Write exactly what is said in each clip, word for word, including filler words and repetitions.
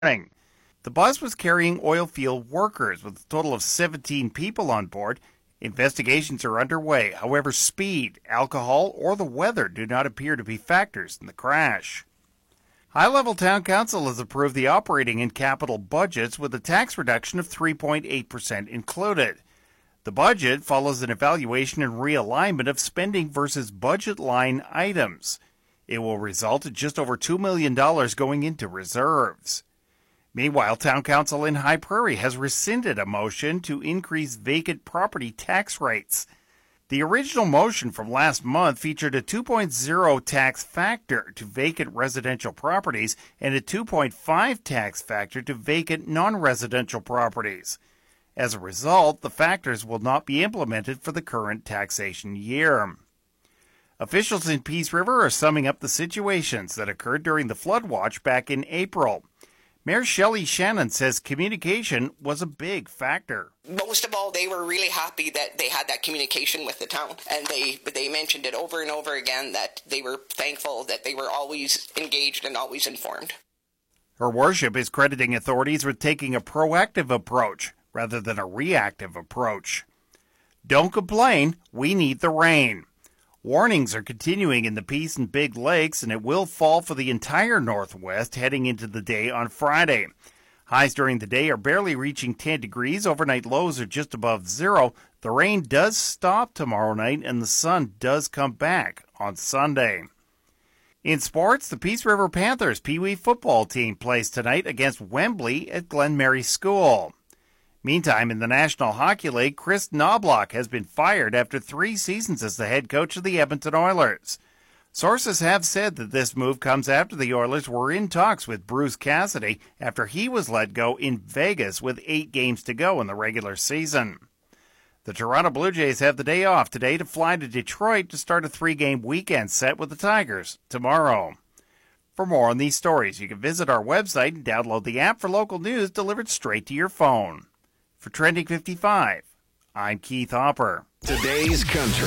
The bus was carrying oil field workers with a total of seventeen people on board. Investigations are underway. However, speed, alcohol, or the weather do not appear to be factors in the crash. High Level Town Council has approved the operating and capital budgets with a tax reduction of three point eight percent included. The budget follows an evaluation and realignment of spending versus budget line items. It will result in just over two million dollars going into reserves. Meanwhile, Town Council in High Prairie has rescinded a motion to increase vacant property tax rates. The original motion from last month featured a two point oh tax factor to vacant residential properties and a two point five tax factor to vacant non-residential properties. As a result, the factors will not be implemented for the current taxation year. Officials in Peace River are summing up the situations that occurred during the flood watch back in April. Mayor Shelley Shannon says communication was a big factor. Most of all, they were really happy that they had that communication with the town, and they they mentioned it over and over again that they were thankful that they were always engaged and always informed. Her worship is crediting authorities with taking a proactive approach rather than a reactive approach. Don't complain, we need the rain. Warnings are continuing in the Peace and Big Lakes, and it will fall for the entire Northwest heading into the day on Friday. Highs during the day are barely reaching ten degrees. Overnight lows are just above zero. The rain does stop tomorrow night, and the sun does come back on Sunday. In sports, the Peace River Panthers Pee Wee football team plays tonight against Wembley at Glen Mary School. Meantime, in the National Hockey League, Chris Knobloch has been fired after three seasons as the head coach of the Edmonton Oilers. Sources have said that this move comes after the Oilers were in talks with Bruce Cassidy after he was let go in Vegas with eight games to go in the regular season. The Toronto Blue Jays have the day off today to fly to Detroit to start a three-game weekend set with the Tigers tomorrow. For more on these stories, you can visit our website and download the app for local news delivered straight to your phone. For Trending fifty-five, I'm Keith Hopper. Today's Country.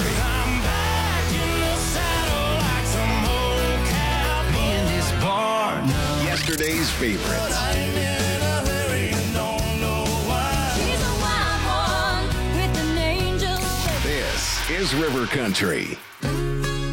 Yesterday's favorites. This is River Country.